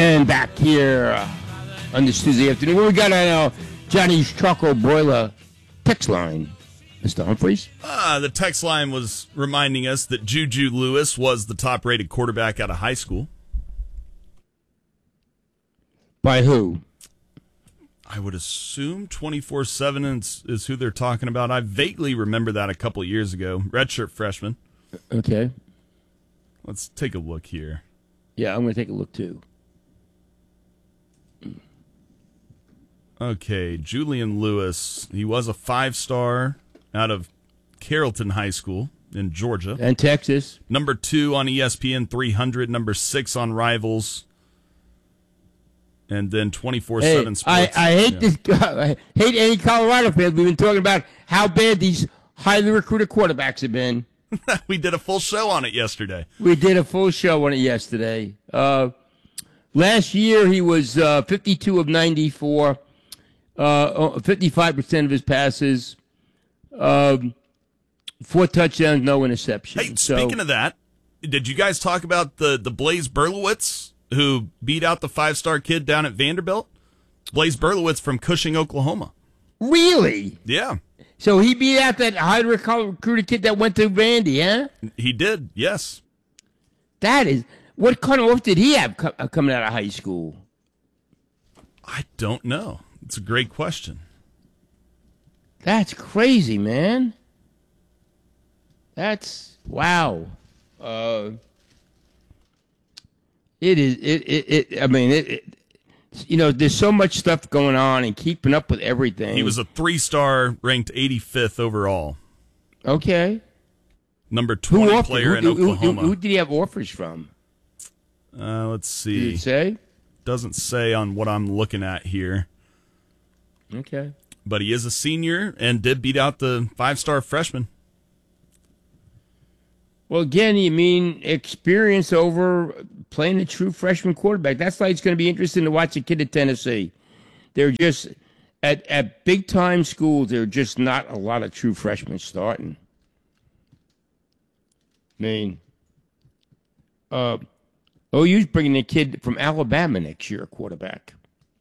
And back here on this Tuesday afternoon, we got on Johnny's Charcoal Broiler text line. Mr. Humphreys? The text line was reminding us that Juju Lewis was the top-rated quarterback out of high school. By who? I would assume 24/7 is who they're talking about. I vaguely remember that a couple of years ago. Redshirt freshman. Okay. Let's take a look here. Yeah, I'm going to take a look, too. Okay, Julian Lewis. He was a 5-star out of Carrollton High School in Georgia. And Texas. Number 2 on ESPN 300. Number 6 on Rivals. And then 24/7 Sports. I hate this. I hate any Colorado fans. We've been talking about how bad these highly recruited quarterbacks have been. We did a full show on it yesterday. We did a full show on it yesterday. Last year, he was 52 of 94, 55% of his passes, 4 touchdowns, no interceptions. Hey, speaking of that, did you guys talk about the Blaze Berlowitz who beat out the 5-star kid down at Vanderbilt? Blaze Berlowitz from Cushing, Oklahoma. Really? Yeah. So he beat out that highly recruited kid that went to Vandy, huh? He did, yes. That is... What kind of off did he have coming out of high school? I don't know. It's a great question. That's crazy, man. That's... Wow. It is... I mean, you know, there's so much stuff going on and keeping up with everything. He was a 3-star, ranked 85th overall. Okay. Number 20 player in Oklahoma. Who did he have offers from? Let's see. Did it say? Doesn't say on what I'm looking at here. Okay. But he is a senior and did beat out the 5-star freshman. Well, again, you mean experience over playing a true freshman quarterback. That's why it's going to be interesting to watch a kid at Tennessee. They're just, at big-time schools, there are just not a lot of true freshmen starting. I mean, OU's bringing a kid from Alabama next year, a quarterback.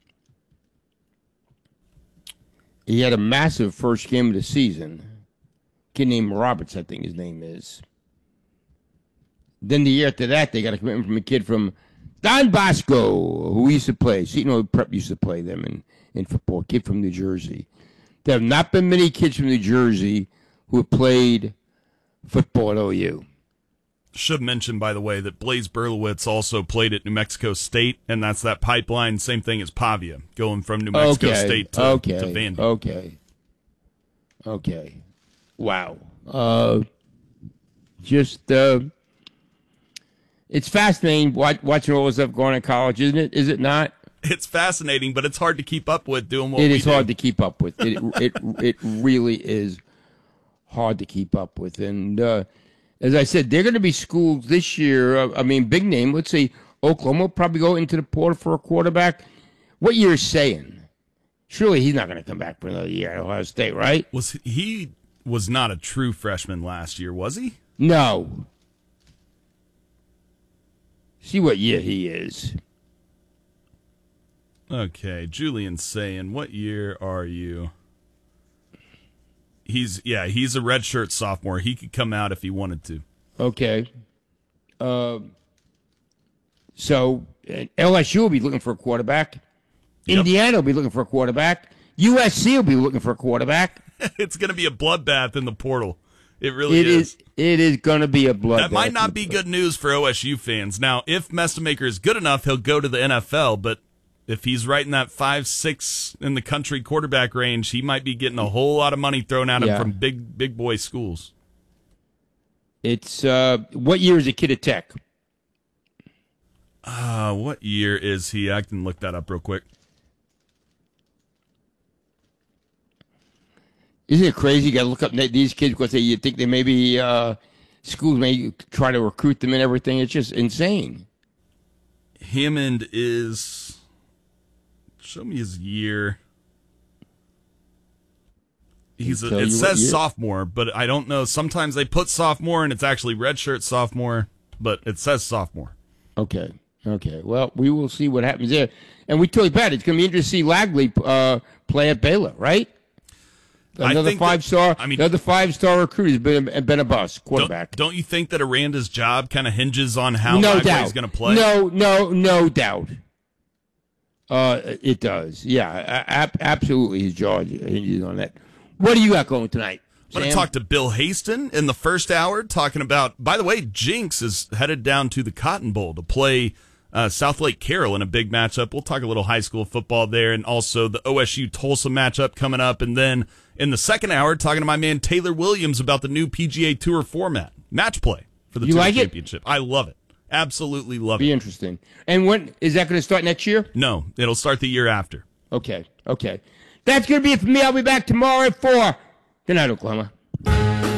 He had a massive first game of the season. A kid named Roberts, I think his name is. Then the year after that, they got a commitment from a kid from Don Bosco, who used to play. Seton Prep used to play them in football, a kid from New Jersey. There have not been many kids from New Jersey who have played football at OU. Should mention, by the way, that Blaze Berlowitz also played at New Mexico State, and that's that pipeline, same thing as Pavia, going from New Mexico State to Vandy. Okay. Wow. It's fascinating watching all this stuff going on in college, isn't it? Is it not? It's fascinating, but it's hard to keep up with doing what we do. It is hard to keep up with. It really is hard to keep up with. And as I said, they're going to be schools this year. I mean, big name. Let's see, Oklahoma will probably go into the portal for a quarterback. What you're saying? Surely he's not going to come back for another year at Ohio State, right? He was not a true freshman last year, was he? No. See what year he is. Okay, Julian's saying, what year are you? He's a redshirt sophomore. He could come out if he wanted to. Okay. So LSU will be looking for a quarterback. Yep. Indiana will be looking for a quarterback. USC will be looking for a quarterback. It's going to be a bloodbath in the portal. It really is. It is going to be a bloodbath. That might not be good news for OSU fans. Now, if Mestemaker is good enough, he'll go to the NFL, but if he's right in that 5-6 in the country quarterback range, he might be getting a whole lot of money thrown at him from big boy schools. It's what year is a kid at Tech? What year is he? I can look that up real quick. Isn't it crazy? You got to look up these kids because you think they maybe schools may try to recruit them and everything. It's just insane. Hammond is. Show me his year. It says sophomore, but I don't know. Sometimes they put sophomore and it's actually redshirt sophomore, but it says sophomore. Okay. Okay, well, we will see what happens there. And we told you, Pat, it's going to be interesting to see Lagley play at Baylor, right? Another five-star recruit has been a bust, quarterback. Don't you think that Aranda's job kind of hinges on how Lagley's going to play? No doubt. It does. Yeah, absolutely. His jaw hinges on that. What do you got going tonight, I'm going to talk to Bill Haston in the first hour, talking about, by the way, Jinx is headed down to the Cotton Bowl to play South Lake Carroll in a big matchup. We'll talk a little high school football there, and also the OSU-Tulsa matchup coming up. And then in the second hour, talking to my man Taylor Williams about the new PGA Tour format, match play for the Tour Championship. I love it. Absolutely love it. Be interesting. And when is that going to start next year? No, it'll start the year after. Okay. That's going to be it for me. I'll be back tomorrow at 4. Good night, Oklahoma.